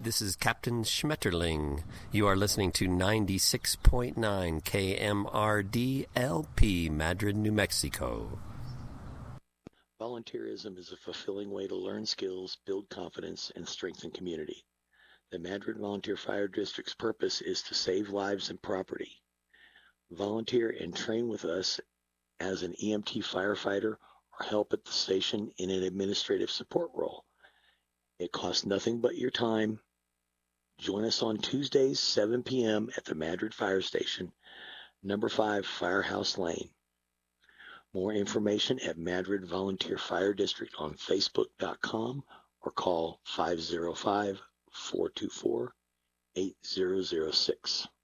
this is Captain Schmetterling. You are listening to 96.9 KMRD LP, Madrid, New Mexico. Volunteerism is a fulfilling way to learn skills, build confidence, and strengthen community. The Madrid Volunteer Fire District's purpose is to save lives and property. Volunteer and train with us as an EMT firefighter or help at the station in an administrative support role. It costs nothing but your time. Join us on Tuesdays, 7 p.m. at the Madrid Fire Station, number 5 Firehouse Lane. More information at Madrid Volunteer Fire District on Facebook.com or call 505-424-8006.